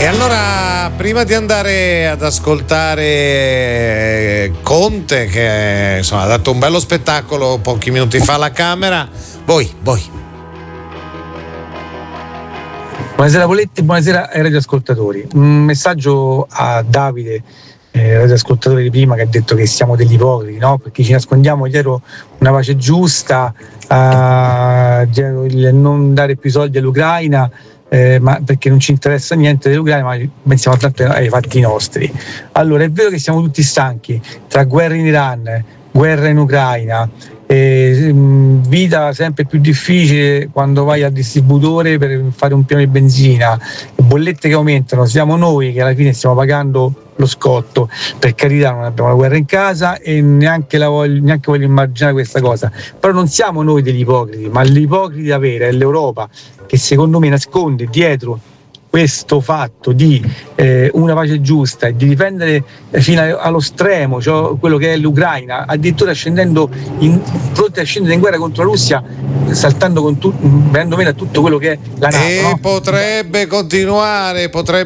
E allora, prima di andare ad ascoltare Conte, che insomma ha dato un bello spettacolo pochi minuti fa alla Camera, voi. Buonasera Poletti, buonasera ai radioascoltatori. Un messaggio a Davide, radioascoltatore di prima, che ha detto che siamo degli ipocriti, no? Perché ci nascondiamo dietro una pace giusta, dietro il non dare più soldi all'Ucraina, ma perché non ci interessa niente dell'Ucraina, ma pensiamo tanto ai fatti nostri. Allora, è vero che siamo tutti stanchi tra guerra in Iran, guerra in Ucraina, vita sempre più difficile quando vai al distributore per fare un pieno di benzina, bollette che aumentano, siamo noi che alla fine stiamo pagando lo scotto. Per carità, non abbiamo la guerra in casa e neanche voglio immaginare questa cosa, però non siamo noi degli ipocriti, ma l'ipocrita vera è l'Europa, che secondo me nasconde dietro questo fatto di una pace giusta e di difendere fino allo stremo, cioè quello che è l'Ucraina, addirittura pronti a scendere in guerra contro la Russia, saltando venendo meno a tutto quello che è la NATO. E no? potrebbe continuare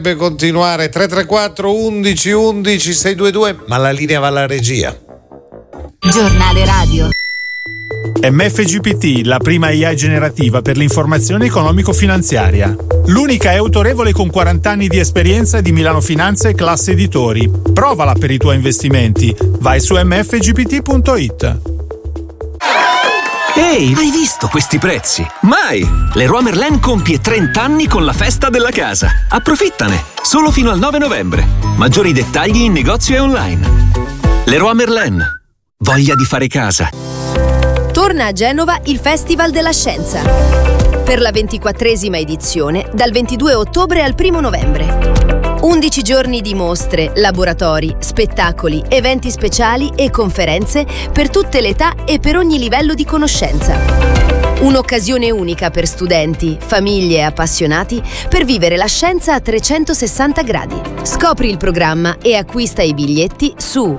334 11 11 622, ma la linea va alla regia. Giornale radio. MFGPT, la prima AI generativa per l'informazione economico-finanziaria. L'unica è autorevole con 40 anni di esperienza di Milano Finanza e Classe Editori. Provala per i tuoi investimenti. Vai su mfgpt.it. Ehi, hai visto questi prezzi? Mai! Leroy Merlin compie 30 anni con la festa della casa. Approfittane! Solo fino al 9 novembre. Maggiori dettagli in negozio e online. Leroy Merlin. Voglia di fare casa. Torna a Genova il Festival della Scienza. Per la 24esima edizione, dal 22 ottobre al 1 novembre. 11 giorni di mostre, laboratori, spettacoli, eventi speciali e conferenze per tutte le età e per ogni livello di conoscenza. Un'occasione unica per studenti, famiglie e appassionati per vivere la scienza a 360 gradi. Scopri il programma e acquista i biglietti su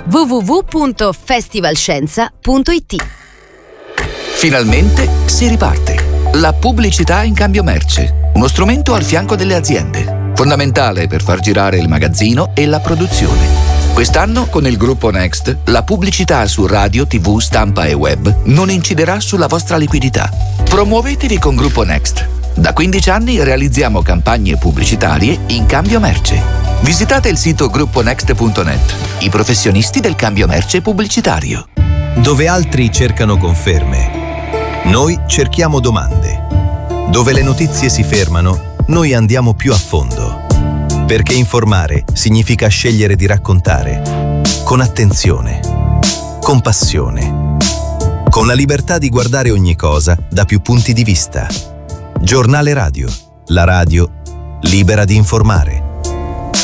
www.festivalscienza.it. Finalmente si riparte. La pubblicità in cambio merce, uno strumento al fianco delle aziende, fondamentale per far girare il magazzino e la produzione. Quest'anno con il gruppo Next, la pubblicità su radio, TV, stampa e web non inciderà sulla vostra liquidità. Promuovetevi con Gruppo Next. Da 15 anni realizziamo campagne pubblicitarie in cambio merce. Visitate il sito grupponext.net, i professionisti del cambio merce pubblicitario. Dove altri cercano conferme, noi cerchiamo domande. Dove le notizie si fermano, noi andiamo più a fondo. Perché informare significa scegliere di raccontare con attenzione, con passione, con la libertà di guardare ogni cosa da più punti di vista. Giornale radio, la radio libera di informare.